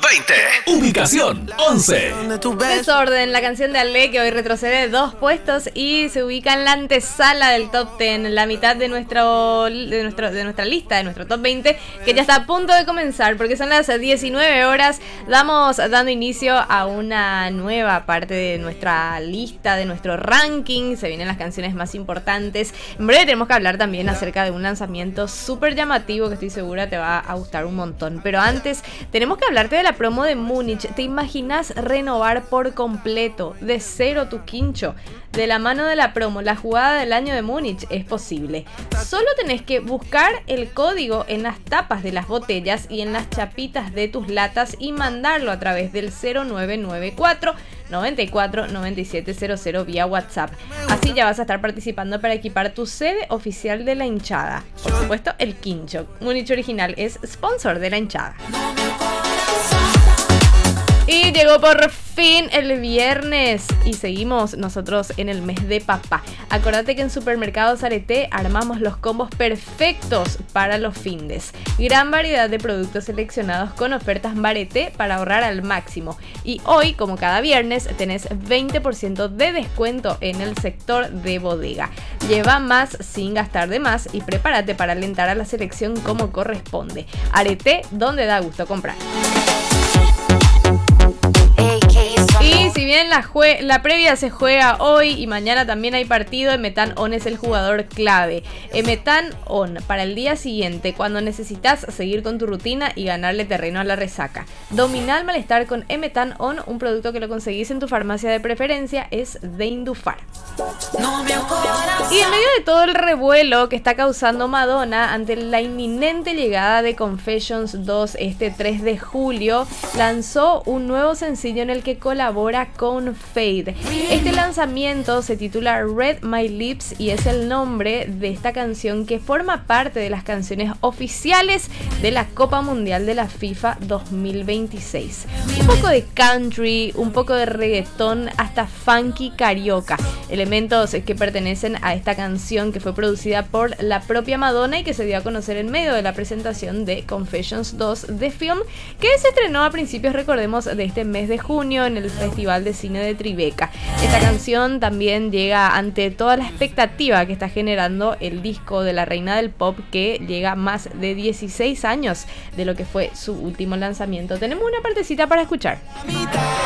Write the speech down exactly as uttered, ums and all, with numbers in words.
veinte. Ubicación once. Desorden, la canción de Ale, que hoy retrocede dos puestos y se ubica en la antesala del top diez, en la mitad de nuestro, de nuestro de nuestra lista, de nuestro top veinte, que ya está a punto de comenzar, porque son las diecinueve horas. Damos dando inicio a una nueva parte de nuestra lista, de nuestro ranking. Se vienen las canciones más importantes. En breve tenemos que hablar también acerca de un lanzamiento súper llamativo que estoy segura te va a gustar un montón. Pero antes, tenemos que hablarte de la promo de Múnich. ¿Te imaginas renovar por completo, de cero, tu quincho? De la mano de la promo, la jugada del año de Múnich, es posible. Solo tenés que buscar el código en las tapas de las botellas y en las chapitas de tus latas y mandarlo a través del cero nueve nueve cuatro, noventa y cuatro, noventa y siete cero cero vía WhatsApp. Así ya vas a estar participando para equipar tu sede oficial de la hinchada. Por supuesto, el quincho. Múnich Original es sponsor de la hinchada. Y llegó por fin el viernes y seguimos nosotros en el mes de papá. Acordate que en Supermercados Arete armamos los combos perfectos para los findes. Gran variedad de productos seleccionados con ofertas Arete para ahorrar al máximo. Y hoy, como cada viernes, tenés veinte por ciento de descuento en el sector de bodega. Lleva más sin gastar de más y prepárate para alentar a la selección como corresponde. Arete, donde da gusto comprar. Y si bien la, jue- la previa se juega hoy y mañana también hay partido, Emetan On es el jugador clave. Emetan On para el día siguiente, cuando necesitas seguir con tu rutina y ganarle terreno a la resaca. Domina el malestar con Emetan On, un producto que lo conseguís en tu farmacia de preferencia, es de Indufar. Y en medio de todo el revuelo que está causando Madonna ante la inminente llegada de Confessions dos este tres de julio, lanzó un nuevo sencillo en el que colabora con Fade. Este lanzamiento se titula Read My Lips y es el nombre de esta canción que forma parte de las canciones oficiales de la Copa Mundial de la FIFA dos mil veintiséis. Un poco de country, un poco de reggaetón, hasta funky carioca. Elementos que pertenecen a esta canción que fue producida por la propia Madonna y que se dio a conocer en medio de la presentación de Confessions dos The Film, que se estrenó a principios, recordemos, de este mes de junio en el Festival de Cine de Tribeca. Esta canción también llega ante toda la expectativa que está generando el disco de la reina del pop, que llega más de dieciséis años de lo que fue su último lanzamiento. Tenemos una partecita para escuchar.